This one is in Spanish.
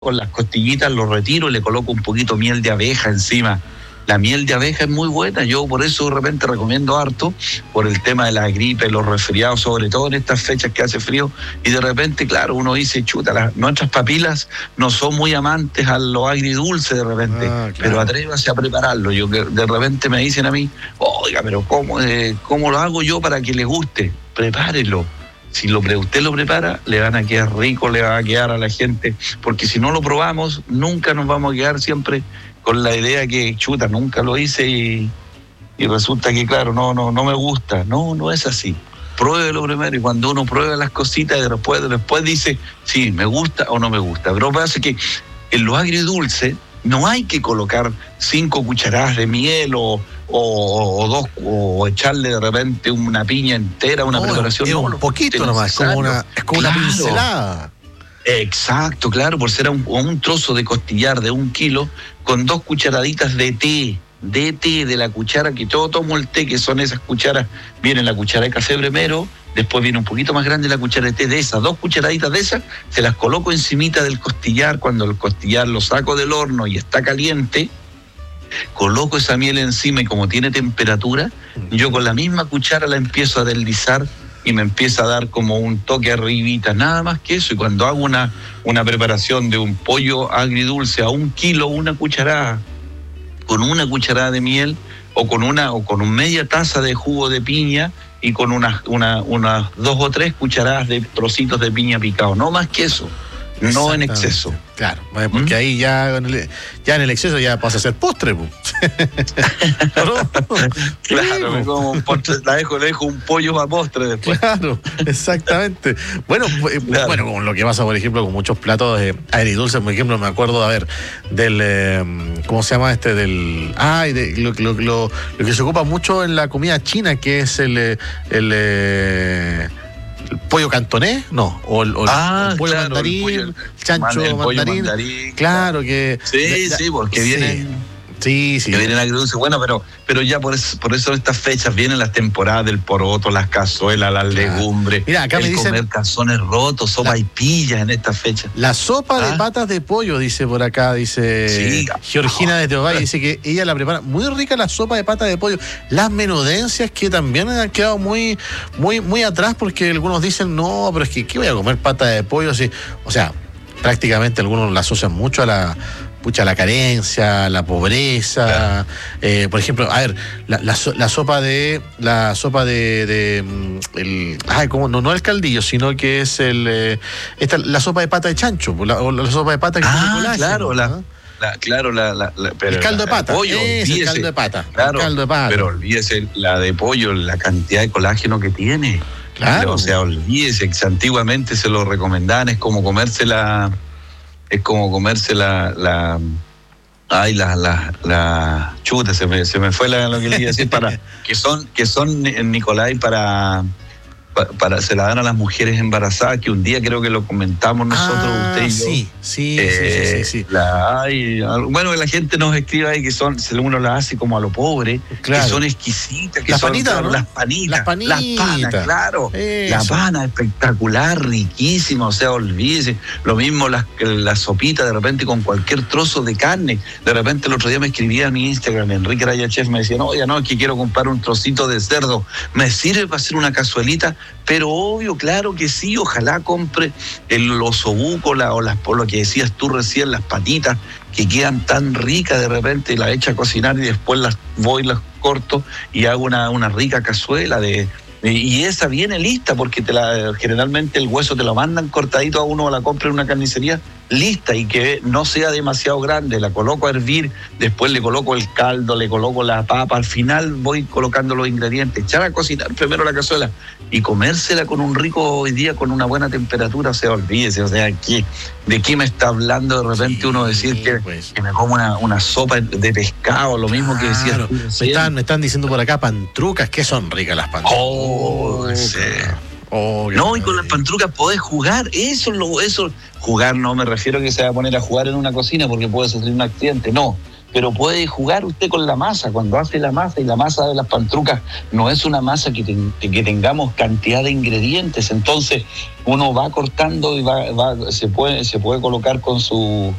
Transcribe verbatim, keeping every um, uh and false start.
con las costillitas, lo retiro y le coloco un poquito miel de abeja encima. La miel de abeja es muy buena, yo por eso de repente recomiendo harto, por el tema de la gripe, los resfriados, sobre todo en estas fechas que hace frío, y de repente, claro, uno dice, chuta, las, nuestras papilas no son muy amantes a lo agridulce de repente, ah, claro. Pero atrévase a prepararlo. Yo que de repente me dicen a mí, oiga, pero ¿cómo, eh, cómo lo hago yo para que le guste? Prepárelo. Si lo, usted lo prepara, le van a quedar rico, le va a quedar a la gente, porque si no lo probamos, nunca nos vamos a quedar siempre con la idea que, chuta, nunca lo hice y, y resulta que, claro, no, no, no me gusta. No, no es así. Pruébelo primero y cuando uno prueba las cositas y después, después dice, sí, me gusta o no me gusta. Pero pasa que en lo agridulce no hay que colocar cinco cucharadas de miel o, o, o dos, o echarle de repente una piña entera, una no, preparación. Es un poquito nomás, como una, es como claro. Una pincelada. Exacto, claro, por ser un, un trozo de costillar de un kilo con dos cucharaditas de té, de té de la cuchara que todo tomo el té, que son esas cucharas, viene la cuchara de café primero, después viene un poquito más grande la cuchara de té de esas, dos cucharaditas de esas, se las coloco encimita del costillar, cuando el costillar lo saco del horno y está caliente, coloco esa miel encima y como tiene temperatura, yo con la misma cuchara la empiezo a deslizar y me empieza a dar como un toque arribita, nada más que eso. Y cuando hago una, una preparación de un pollo agridulce a un kilo, una cucharada, con una cucharada de miel o con una o con media taza de jugo de piña y con unas una, unas dos o tres cucharadas de trocitos de piña picado, no más que eso, no en exceso. Claro, porque ¿Mm? ahí ya en, el, ya en el exceso ya pasa a ser postre. ¿No? Claro, sí, como un postre, la dejo, le dejo un pollo para postre después. Claro, exactamente. Bueno, claro. Bueno, con lo que pasa, por ejemplo, con muchos platos eh, agridulces, por ejemplo, me acuerdo, a ver, del, eh, ¿cómo se llama este? Del, ay, de, lo, lo, lo, lo que se ocupa mucho en la comida china, que es el, el, el ¿el pollo cantonés? No, o el, o ah, el pollo claro, mandarín, el, pollo, el chancho el pollo mandarín, mandarín. Claro que... Sí, ya, sí, porque sí. vienen... Sí, sí. Que vienen agridulce. Bueno, pero, pero ya por eso, por eso en estas fechas vienen las temporadas del poroto, las cazuelas, las claro. legumbres. Mira, acá el me dicen comer calzones rotos, sopa la, y pillas en estas fechas. La sopa ¿Ah? de patas de pollo, dice por acá, dice sí. Georgina de Teovalle, dice que ella la prepara muy rica la sopa de patas de pollo. Las menudencias que también han quedado muy, muy, muy atrás porque algunos dicen, no, pero es que ¿qué voy a comer patas de pollo? Así, o sea, prácticamente algunos la asocian mucho a la pucha, la carencia, la pobreza, claro. eh, por ejemplo, a ver, la, la, la sopa de, la sopa de, de el, ay, ¿cómo? No, no el caldillo, sino que es el, eh, esta, la sopa de pata de chancho, la, o la sopa de pata que ah, tiene colágeno, claro, la, ¿no? La, claro, la, la, la pero el caldo de pata, pollo, es el caldo de pata, claro, el caldo de pata. Pero olvídese la de pollo, la cantidad de colágeno que tiene. Claro. O sea, olvídese que antiguamente se lo recomendaban, es como comerse la, es como comerse la, la ay, la, la, la chuta, se me, se me fue la, lo que le iba a decir, para, que son, que son, Nicolai, para, para, para, se la dan a las mujeres embarazadas, que un día creo que lo comentamos nosotros, ah, usted y yo. Sí, sí, eh, sí, sí, sí. La, ay, bueno, que la gente nos escribe ahí que son, uno las hace como a lo pobre, claro. Que son exquisitas, que las son panitas, claro, ¿no? las panitas, las panitas, las panas, claro, eso. La pana espectacular, riquísima, o sea, olvídese, lo mismo las la sopita de repente con cualquier trozo de carne, de repente el otro día me escribía en mi Instagram, Enrique Raya Chef, me decía, no, oye, no, es que quiero comprar un trocito de cerdo, ¿me sirve para hacer una cazuelita? Pero obvio, claro que sí, ojalá compre el osobuco la, o las, por lo que decías tú recién, las patitas que quedan tan ricas de repente, las echo a cocinar y después las voy, las corto y hago una, una rica cazuela de... Y esa viene lista porque te la, generalmente el hueso te lo mandan cortadito a uno, la compra en una carnicería lista y que no sea demasiado grande, la coloco a hervir, después le coloco el caldo, le coloco la papa, al final voy colocando los ingredientes, echar a cocinar primero la cazuela y comérsela con un rico hoy día, con una buena temperatura, o sea, olvídese, o sea, ¿qué, ¿de qué me está hablando de repente sí, uno decir que, pues. que me como una, una sopa de pescado, lo mismo claro, que decías tú? Me están, me están diciendo por acá pantrucas, que son ricas las pantrucas. Oh, sí. Oh, no, y con las pantrucas podés jugar, eso es lo, eso, jugar no me refiero a que se va a poner a jugar en una cocina porque puede sufrir un accidente, no, pero puede jugar usted con la masa, cuando hace la masa, y la masa de las pantrucas no es una masa que, te, que tengamos cantidad de ingredientes, entonces uno va cortando y va, va se puede, se puede colocar con su